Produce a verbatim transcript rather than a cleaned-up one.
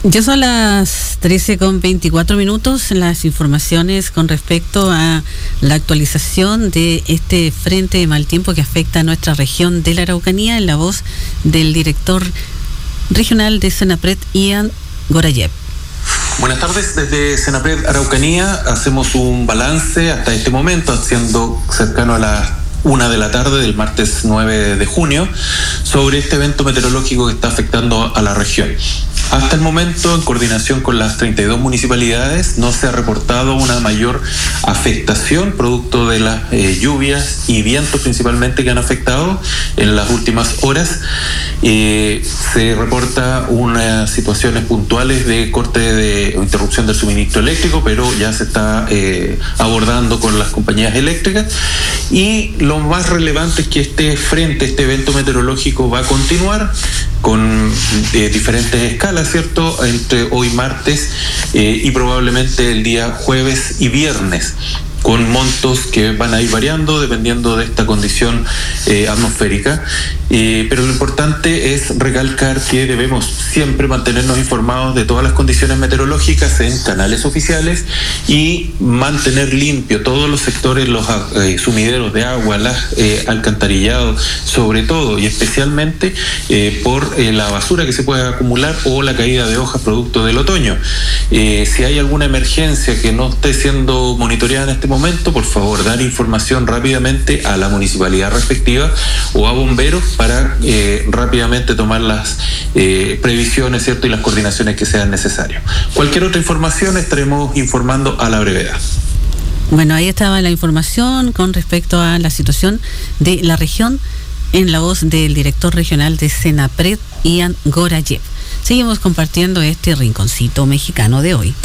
Ya son las trece con veinticuatro minutos. Las informaciones con respecto a la actualización de este frente de mal tiempo que afecta a nuestra región de la Araucanía, en la voz del director regional de Senapred, Ian Gorayev. Buenas tardes, desde Senapred Araucanía hacemos un balance hasta este momento, siendo cercano a las una de la tarde del martes nueve de junio, sobre este evento meteorológico que está afectando a la región. Hasta el momento, en coordinación con las treinta y dos municipalidades, no se ha reportado una mayor afectación producto de las eh, lluvias y vientos principalmente que han afectado en las últimas horas. Eh, se reporta unas situaciones puntuales de corte de o interrupción del suministro eléctrico, pero ya se está eh, abordando con las compañías eléctricas. Y lo más relevante es que este frente, este evento meteorológico va a continuar con eh, diferentes escalas, ¿cierto?, entre hoy martes eh, y probablemente el día jueves y viernes, con montos que van a ir variando dependiendo de esta condición eh, atmosférica. Eh, pero lo importante es recalcar que debemos siempre mantenernos informados de todas las condiciones meteorológicas en canales oficiales y mantener limpio todos los sectores, los eh, sumideros de agua, las eh, alcantarillados, sobre todo y especialmente eh, por eh, la basura que se puede acumular o la caída de hojas producto del otoño. Eh, si hay alguna emergencia que no esté siendo monitoreada en este momento, por favor, dar información rápidamente a la municipalidad respectiva o a bomberos para eh, rápidamente tomar las eh, previsiones, ¿cierto?, y las coordinaciones que sean necesarias. Cualquier otra información estaremos informando a la brevedad. Bueno, ahí estaba la información con respecto a la situación de la región en la voz del director regional de Senapred, Ian Gorayev. Seguimos compartiendo este rinconcito mexicano de hoy.